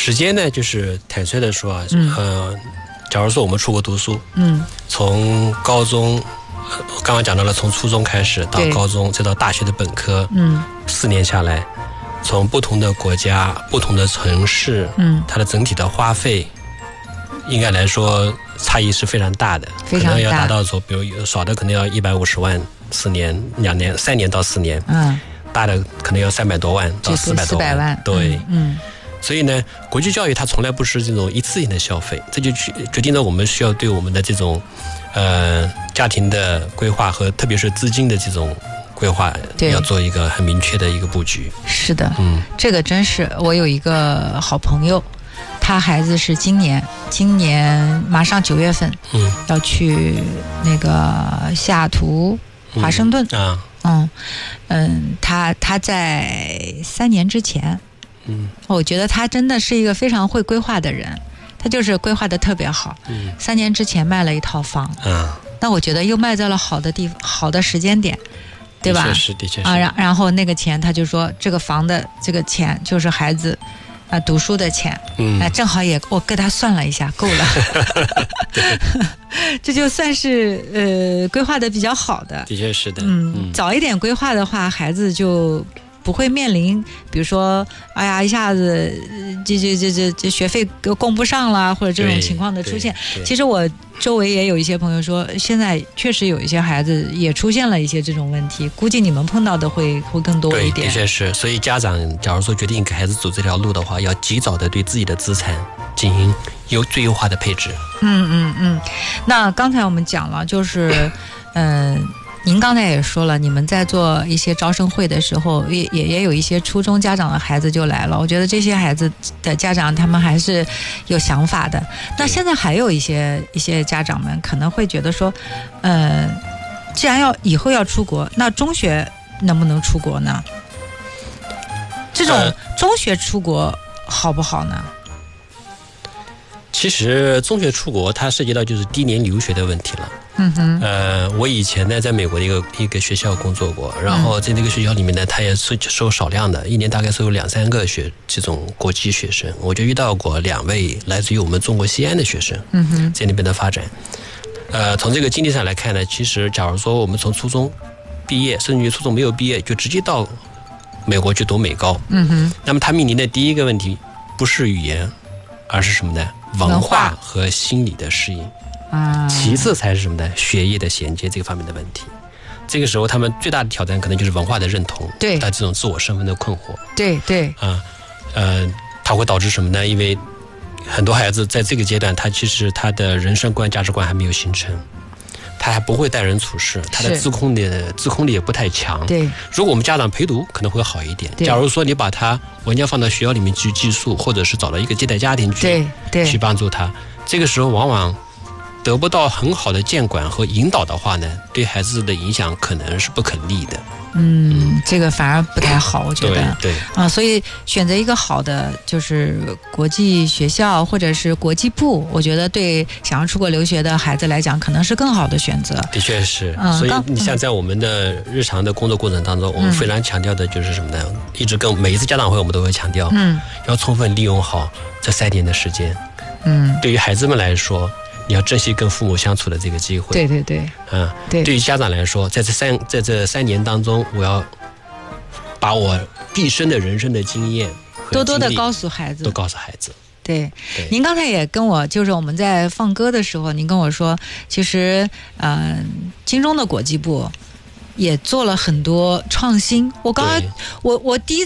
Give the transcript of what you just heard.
时间呢，就是坦率的说啊，假如说我们出国读书，从高中，刚刚讲到了，从初中开始到高中，再到大学的本科，4年下来，从不同的国家、不同的城市，它的整体的花费，应该来说差异是非常大的， 非常大， 可能要达到说，比如少的可能要150万，4年、2年、3年到4年，大的可能要300多万到400多万，对，所以呢，国际教育它从来不是这种一次性的消费，这就决定了我们需要对我们的这种家庭的规划和特别是资金的这种规划，要做一个很明确的一个布局。 是的，这个真是，我有一个好朋友，他孩子是今年马上9月份，要去那个西雅图、华盛顿他在3年之前。我觉得他真的是一个非常会规划的人，他就是规划的特别好。3年之前卖了一套房，那我觉得又卖在了好的时间点，对吧？ 的确是然后那个钱，他就说这个房的这个钱就是孩子读书的钱，正好也我给他算了一下，够了。这就算是规划的比较好的， 的确是的。 早一点规划的话，孩子就不会面临，比如说，哎呀，一下子这学费供不上了，或者这种情况的出现。其实我周围也有一些朋友说，现在确实有一些孩子也出现了一些这种问题，估计你们碰到的会更多一点。 的确是，所以家长假如说决定给孩子走这条路的话，要及早的对自己的资产进行最优化的配置。 那刚才我们讲了，就是您刚才也说了，你们在做一些招生会的时候，也有一些初中家长的孩子就来了。我觉得这些孩子的家长他们还是有想法的。那现在还有一些家长们可能会觉得说，既然以后要出国，那中学能不能出国呢？这种中学出国好不好呢？ 其实中学出国它涉及到就是低年留学的问题了。我以前呢在美国的一个学校工作过，然后在那个学校里面呢，他也收少量的，一年大概收2-3个这种国际学生。我就遇到过2位来自于我们中国西安的学生，在那边的发展。从这个经历上来看呢，其实假如说我们从初中毕业，甚至于初中没有毕业就直接到美国去读美高，那么他面临的第一个问题不是语言，而是什么呢？文化和心理的适应。其次才是什么呢？学业的衔接这个方面的问题。这个时候他们最大的挑战可能就是文化的认同，对，他这种自我身份的困惑，对，它会导致什么呢？因为很多孩子在这个阶段，他其实他的人生观、价值观还没有形成，他还不会待人处事，他的自控力也不太强。对，如果我们家长陪读可能会好一点。假如说你把他完全放到学校里面去寄宿，或者是找到一个接待家庭去帮助他，这个时候往往得不到很好的监管和引导的话呢，对孩子的影响可能是不可逆的。 这个反而不太好，我觉得。对所以选择一个好的就是国际学校或者是国际部，我觉得对想要出国留学的孩子来讲，可能是更好的选择。 的确是，所以你像在我们的日常的工作过程当中，我们非常强调的就是什么呢？一直跟每一次家长会我们都会强调，要充分利用好这3年的时间。对于孩子们来说，你要珍惜跟父母相处的这个机会。对于家长来说，在这3年当中，我要把我毕生的人生的经验多多的告诉孩子，对，您刚才也跟我，就是我们在放歌的时候，您跟我说，其实金钟的国际部也做了很多创新。我第一